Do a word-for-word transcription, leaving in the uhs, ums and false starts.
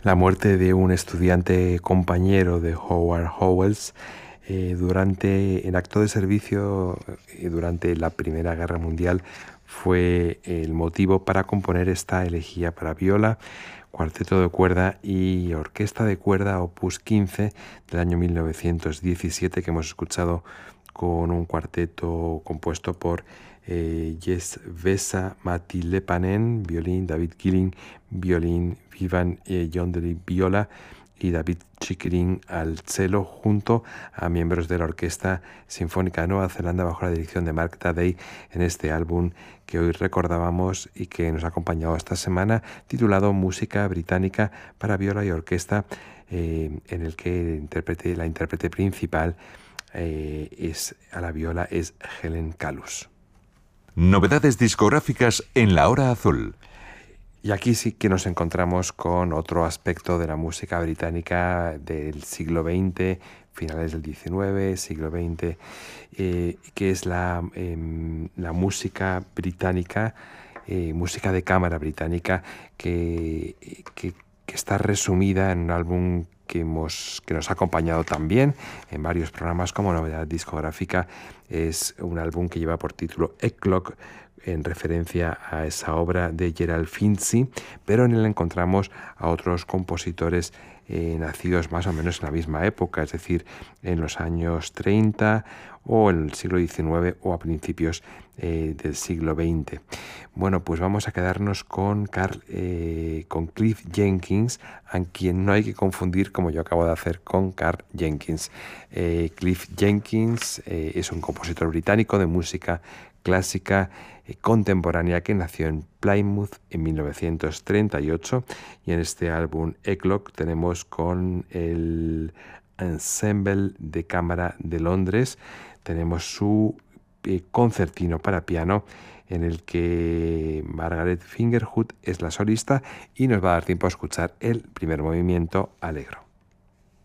La muerte de un estudiante compañero de Howard Howells eh, durante el acto de servicio eh, durante la Primera Guerra Mundial fue el motivo para componer esta elegía para viola, cuarteto de cuerda y orquesta de cuerda opus quince del año mil novecientos diecisiete, que hemos escuchado con un cuarteto compuesto por eh, Jess Vesa, Matti Lepanen, violín, David Gilling, violín, Vivan eh, Yondeli, viola, y David Chickering al cello, junto a miembros de la Orquesta Sinfónica de Nueva Zelanda bajo la dirección de Mark Dadey, en este álbum que hoy recordábamos y que nos ha acompañado esta semana, titulado Música Británica para viola y orquesta, eh, en el que intérprete, la intérprete principal eh, es a la viola es Helen Kalus. Novedades discográficas en La Hora Azul. Y aquí sí que nos encontramos con otro aspecto de la música británica del siglo veinte, finales del diecinueve, siglo veinte, eh, que es la, eh, la música británica, eh, música de cámara británica, que, que, que está resumida en un álbum que, hemos, que nos ha acompañado también en varios programas como novedad discográfica. Es un álbum que lleva por título Eclogue, en referencia a esa obra de Gerald Finzi, pero en él encontramos a otros compositores eh, nacidos más o menos en la misma época, es decir, en los años treinta o en el siglo diecinueve o a principios eh, del siglo veinte. Bueno, pues vamos a quedarnos con, Carl, eh, con Cliff Jenkins, a quien no hay que confundir, como yo acabo de hacer, con Karl Jenkins. Eh, Cliff Jenkins eh, es un compositor británico de música clásica eh, contemporánea que nació en Plymouth en mil novecientos treinta y ocho, y en este álbum Eclogue tenemos con el Ensemble de Cámara de Londres, tenemos su eh, concertino para piano, en el que Margaret Fingerhut es la solista, y nos va a dar tiempo a escuchar el primer movimiento, Allegro.